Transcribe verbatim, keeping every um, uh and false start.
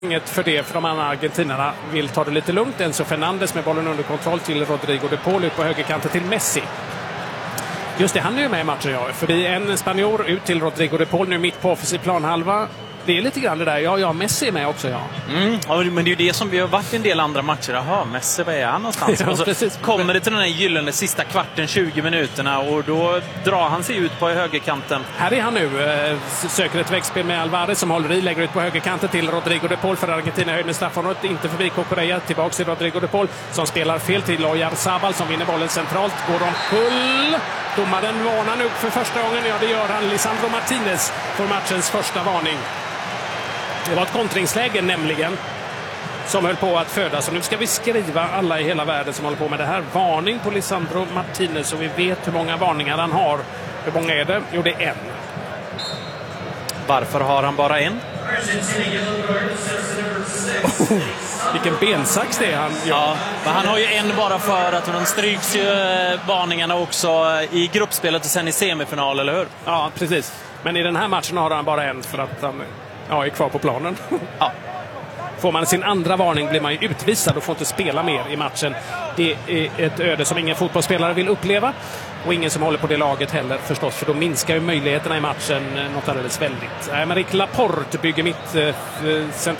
Inget för det, för de andra argentinarna vill ta det lite lugnt. Enzo Fernandes med bollen under kontroll till Rodrigo de Paul, ut på högerkanten till Messi. Just det, han är ju med i matchen, ja. Förbi en spanjor, ut till Rodrigo de Paul, nu mitt på offensiv planhalva. Det är lite grann det där, ja, ja, Messi är med också, ja. Mm, men det är ju det som vi har varit i en del andra matcher. Jaha, Messi, vad är han någonstans? Ja, och så precis. kommer det till den här gyllene sista kvarten, tjugo minuterna, och då drar han sig ut på högerkanten. Här är han nu, eh, söker ett växtspel med Alvarez som håller i, lägger ut på högerkanten till Rodrigo de Paul för Argentina, höjd med straffområdet, inte förbi Cucurella, tillbaka till Rodrigo de Paul som spelar fel till Oyarzabal som vinner bollen centralt, går omkull. Domaren varnar nu för första gången, ja det gör han. Lisandro Martinez får matchens första varning. Det var ett kontringsläge nämligen som höll på att födas. Och nu ska vi skriva alla i hela världen som håller på med det här. Varning på Lisandro Martinez, så vi vet hur många varningar han har. Hur många är det? Jo, det är en. Varför har han bara en? Oh, vilken bensax det är han gör. Ja, men han har ju en bara för att de stryks ju varningarna också i gruppspelet och sen i semifinal, eller hur? Ja, precis. Men i den här matchen har han bara en för att han ja, är kvar på planen. Ja. Får man sin andra varning blir man ju utvisad och får inte spela mer i matchen. Det är ett öde som ingen fotbollsspelare vill uppleva. Och ingen som håller på det laget heller förstås. För då minskar ju möjligheterna i matchen något alldeles väldigt. Aymeric Laporte bygger mitt eh, centralt.